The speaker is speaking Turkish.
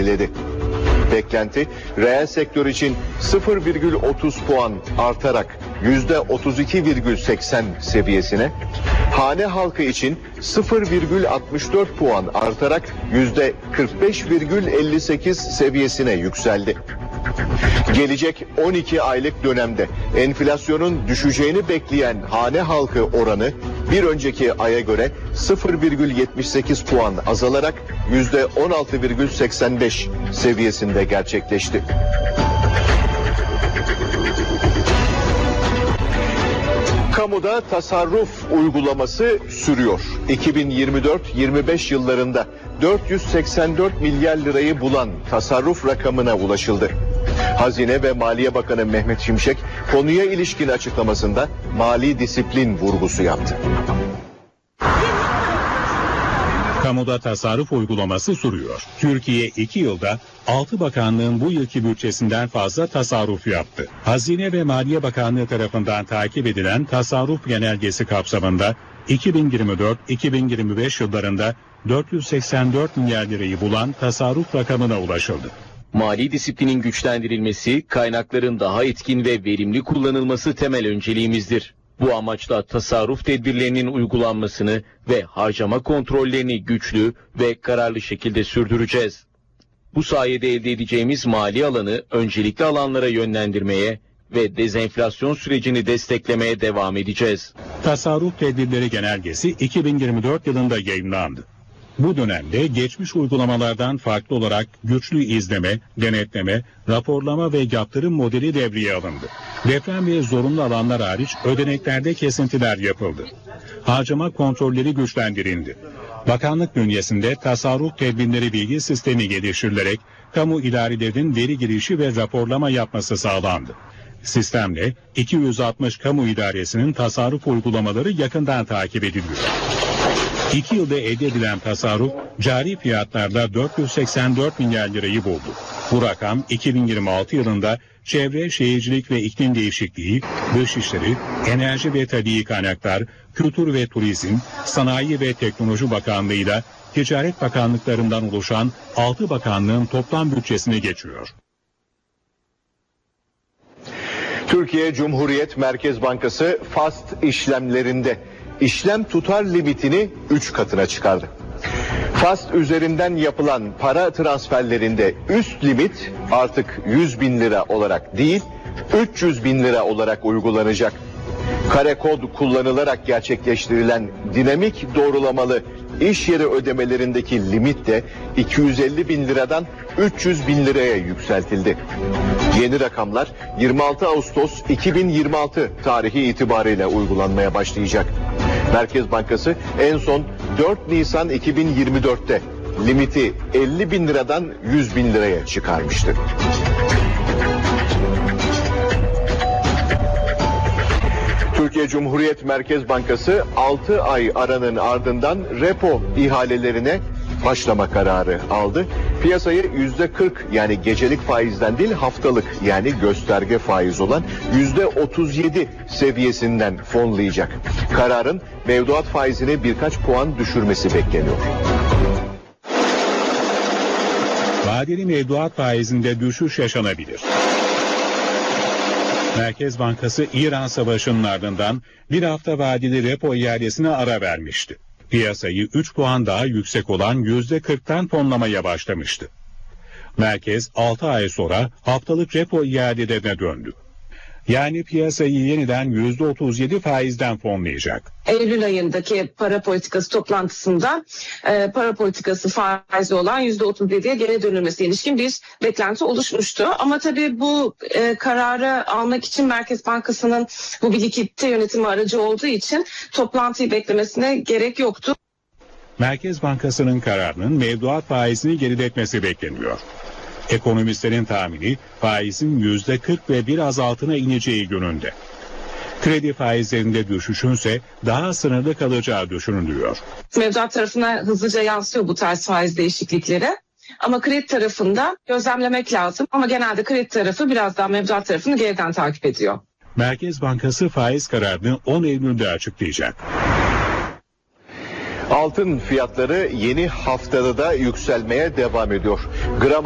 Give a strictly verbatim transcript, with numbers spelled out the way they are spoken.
geriledi. Beklenti reel sektör için sıfır virgül otuz puan artarak yüzde otuz iki virgül seksen seviyesine, hane halkı için sıfır virgül altmış dört puan artarak yüzde kırk beş virgül elli sekiz seviyesine yükseldi. Gelecek on iki aylık dönemde enflasyonun düşeceğini bekleyen hane halkı oranı bir önceki aya göre sıfır virgül yetmiş sekiz puan azalarak yüzde on altı virgül seksen beş seviyesinde gerçekleşti. Kamuda tasarruf uygulaması sürüyor. iki bin yirmi dört yirmi beş yıllarında dört yüz seksen dört milyar lirayı bulan tasarruf rakamına ulaşıldı. Hazine ve Maliye Bakanı Mehmet Şimşek konuya ilişkin açıklamasında mali disiplin vurgusu yaptı. Kamuda tasarruf uygulaması sürüyor. Türkiye iki yılda altı bakanlığın bu yılki bütçesinden fazla tasarruf yaptı. Hazine ve Maliye Bakanlığı tarafından takip edilen tasarruf genelgesi kapsamında iki bin yirmi dört iki bin yirmi beş yıllarında dört yüz seksen dört milyar lirayı bulan tasarruf rakamına ulaşıldı. Mali disiplinin güçlendirilmesi, kaynakların daha etkin ve verimli kullanılması temel önceliğimizdir. Bu amaçla tasarruf tedbirlerinin uygulanmasını ve harcama kontrollerini güçlü ve kararlı şekilde sürdüreceğiz. Bu sayede elde edeceğimiz mali alanı öncelikli alanlara yönlendirmeye ve dezenflasyon sürecini desteklemeye devam edeceğiz. Tasarruf tedbirleri genelgesi iki bin yirmi dört yılında yayınlandı. Bu dönemde geçmiş uygulamalardan farklı olarak güçlü izleme, denetleme, raporlama ve yaptırım modeli devreye alındı. Deprem ve zorunlu alanlar hariç ödeneklerde kesintiler yapıldı. Harcama kontrolleri güçlendirildi. Bakanlık bünyesinde tasarruf tedbirleri bilgi sistemi geliştirilerek kamu idarelerinin veri girişi ve raporlama yapması sağlandı. Sistemle iki yüz altmış kamu idaresinin tasarruf uygulamaları yakından takip ediliyor. İki yılda elde edilen tasarruf cari fiyatlarda dört yüz seksen dört milyar lirayı buldu. Bu rakam iki bin yirmi altı yılında Çevre, Şehircilik ve İklim Değişikliği, Dışişleri, Enerji ve Tabii Kaynaklar, Kültür ve Turizm, Sanayi ve Teknoloji Bakanlığı ile Ticaret Bakanlıklarından oluşan altı bakanlığın toplam bütçesine geçiyor. Türkiye Cumhuriyet Merkez Bankası fast işlemlerinde işlem tutar limitini üç katına çıkardı. Fast üzerinden yapılan para transferlerinde üst limit artık yüz bin lira olarak değil, üç yüz bin lira olarak uygulanacak. Kare kod kullanılarak gerçekleştirilen dinamik doğrulamalı iş yeri ödemelerindeki limit de iki yüz elli bin liradan üç yüz bin liraya yükseltildi. Yeni rakamlar yirmi altı Ağustos iki bin yirmi altı tarihi itibariyle uygulanmaya başlayacak. Merkez Bankası en son dört Nisan iki bin yirmi dörtte limiti elli bin liradan yüz bin liraya çıkarmıştı. Türkiye Cumhuriyet Merkez Bankası altı ay aranın ardından repo ihalelerine başlama kararı aldı. Piyasayı yüzde kırk yani gecelik faizden değil haftalık yani gösterge faiz olan yüzde otuz yedi seviyesinden fonlayacak. Kararın mevduat faizini birkaç puan düşürmesi bekleniyor. Vadeli mevduat faizinde düşüş yaşanabilir. Merkez Bankası İran Savaşı'nın ardından bir hafta vadeli repo iadesine ara vermişti. Piyasayı üç puan daha yüksek olan yüzde kırktan fonlamaya başlamıştı. Merkez altı ay sonra haftalık repo iadelerine döndü. Yani piyasayı yeniden yüzde otuz yedi faizden fonlayacak. Eylül ayındaki para politikası toplantısında e, para politikası faizi olan yüzde otuz yediye geri dönülmesi ilişkin bir beklenti oluşmuştu. Ama tabii bu e, kararı almak için Merkez Bankası'nın bu bir likidite yönetimi aracı olduğu için toplantıyı beklemesine gerek yoktu. Merkez Bankası'nın kararının mevduat faizini geriletmesi bekleniyor. Ekonomistlerin tahmini faizin yüzde kırk ve biraz altına ineceği yönünde. Kredi faizlerinde düşüşünse daha sınırlı kalacağı düşünülüyor. Mevduat tarafına hızlıca yansıyor bu tarz faiz değişiklikleri. Ama kredi tarafında gözlemlemek lazım. Ama genelde kredi tarafı biraz daha mevduat tarafını geriden takip ediyor. Merkez Bankası faiz kararını on Eylül'de açıklayacak. Altın fiyatları yeni haftada da yükselmeye devam ediyor. Gram